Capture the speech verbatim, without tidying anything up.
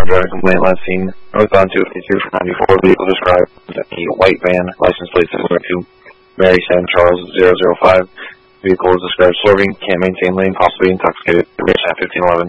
driving complaint last seen northbound two fifty-two for ninety-four. Vehicle described as a white van, license plate similar to Mary San Charles zero zero five. Vehicle is described swerving, can't maintain lane, possibly intoxicated. Fifteen eleven.